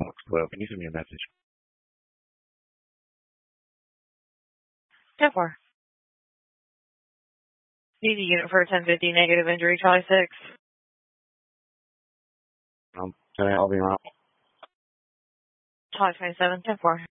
Box 12. Can you send me a message? 10-4. Need a unit for a 1050 negative injury, Charlie 6. Can I'll be around? Charlie 27, 10-4.